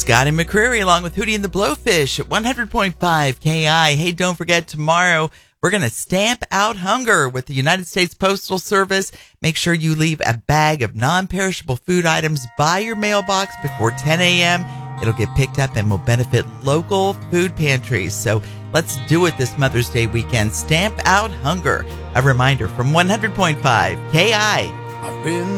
Scotty McCreery along with Hootie and the Blowfish at 100.5 KI. Hey, don't forget, tomorrow we're going to stamp out hunger with the United States Postal Service. Make sure you leave a bag of non-perishable food items by your mailbox before 10 a.m. It'll get picked up and will benefit local food pantries. So let's do it this Mother's Day weekend. Stamp out hunger. A reminder from 100.5 KI. I've been